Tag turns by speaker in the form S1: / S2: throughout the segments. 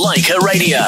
S1: Laika Radio.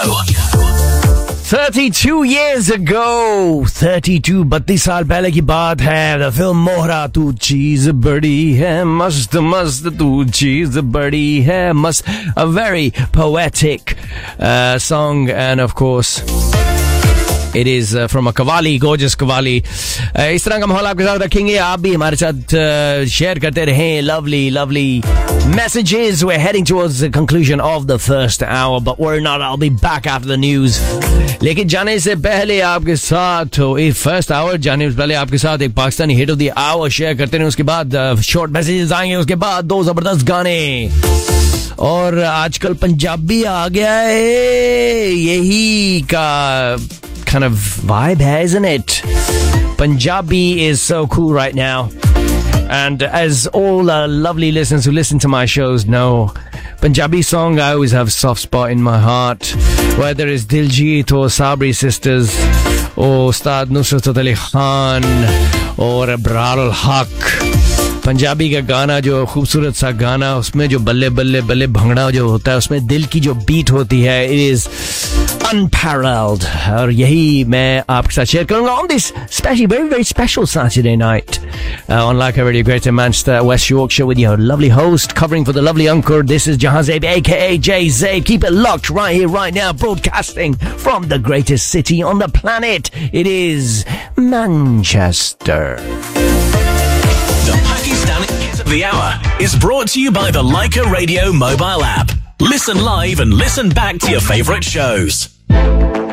S2: 32 years ago, 32 साल पहले की बात है. The film मोहरा तू चीज बड़ी है, मस्त मस्त तू चीज बड़ी है, मस्त. A very poetic song, and of course it is from a qawwali, gorgeous qawwali. इस तरह का माहौल आपके साथ रखेंगे, आप भी हमारे साथ शेयर करते रहें. Lovely messages. We're heading towards the conclusion of the first hour, but we're not. I'll be back after the news. लेकिन जाने से पहले आपके साथ फर्स्ट आवर जाने से पहले आपके साथ एक Pakistani hit of the our share करते हैं. उसके बाद शॉर्ट मैसेजेस आएंगे, उसके बाद दो जबरदस्त गाने. और आजकल पंजाबी आ गया है, यही का kind of vibe है, isn't it? Punjabi is so cool right now. And as all lovely listeners who listen to my shows know, Punjabi song I always have a soft spot in my heart. Whether it's Diljit or Sabri Sisters or Ustad Nusrat Ali Khan or Abrar al-Haq. Punjabi का गाना जो खूबसूरत सा गाना, उसमें जो बल्ले बल्ले बल्ले भंगड़ा जो होता है, उसमें दिल की जो बीट होती है, it is unparalleled. और यही मैं आपके साथ शेयर करूंगा on this very special Saturday night on Laika Radio Greater Manchester, West Yorkshire, with your lovely host covering for the lovely Ankur. This is Jahan Zaid, aka Jay Zaid. Keep it locked right here, right now, broadcasting from the greatest city on the planet. It is Manchester.
S1: The Pakistani Hit of the Hour is brought to you by the Laika Radio mobile app. Listen live and listen back to your favourite shows.